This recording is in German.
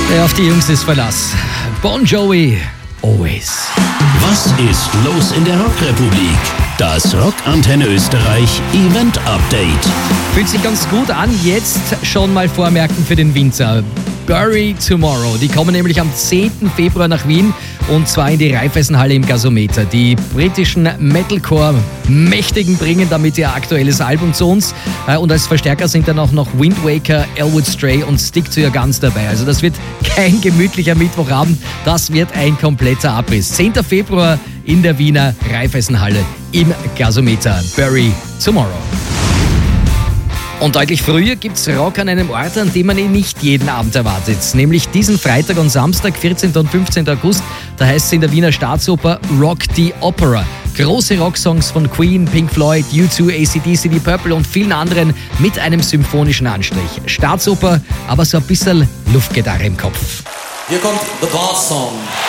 Ja, auf die Jungs ist Verlass. Bon Jovi, Always. Was ist los in der Rockrepublik? Das Rockantenne Österreich Event Update. Fühlt sich ganz gut an, jetzt schon mal vormerken für den Winter. Bury Tomorrow. Die kommen nämlich am 10. Februar nach Wien und zwar in die Raiffeisenhalle im Gasometer. Die britischen Metalcore-Mächtigen bringen damit ihr aktuelles Album zu uns und als Verstärker sind dann auch noch Wind Waker, Elwood Stray und Stick to Your Guns dabei. Also das wird kein gemütlicher Mittwochabend, das wird ein kompletter Abriss. 10. Februar in der Wiener Raiffeisenhalle im Gasometer. Bury Tomorrow. Und deutlich früher gibt's Rock an einem Ort, an dem man ihn nicht jeden Abend erwartet. Nämlich diesen Freitag und Samstag, 14. und 15. August. Da heißt es in der Wiener Staatsoper Rock the Opera. Große Rocksongs von Queen, Pink Floyd, U2, AC/DC, Deep Purple und vielen anderen mit einem symphonischen Anstrich. Staatsoper, aber so ein bisschen Luftgitarre im Kopf. Hier kommt The Boss Song.